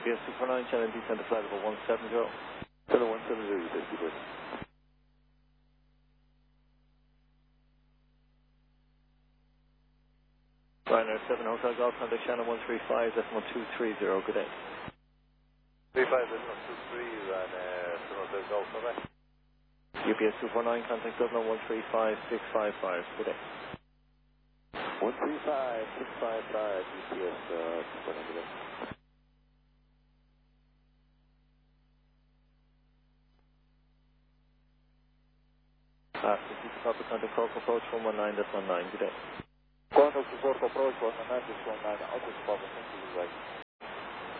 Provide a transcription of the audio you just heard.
UPS 249, channel descent to flight level 170. Channel 170, UPS 249. Ryanair 7 Hotel Golf, contact channel 135, decimal 230, good day. 35, decimal 23, Ryanair 7 Hotel Golf, bye-bye. UPS 249, contact Dublin 135-655, good day. 135-655, UPS 249, good day. This is Papa contact Cork approach 119.19, good day. Contact Cork approach 119.19, Auto Papa, thank you,